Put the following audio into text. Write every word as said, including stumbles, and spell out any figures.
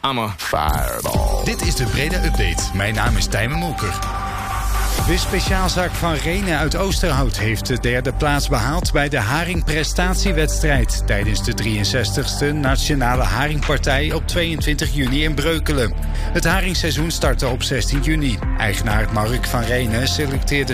I'm a fireball. Dit is de Breda Update. Mijn naam is Tijmen Molker. De speciaalzaak van Renen uit Oosterhout heeft de derde plaats behaald bij de haringprestatiewedstrijd tijdens de drieënzestigste Nationale Haringpartij op tweeëntwintig juni in Breukelen. Het haringseizoen startte op zestien juni. Eigenaar Mark van Renen selecteerde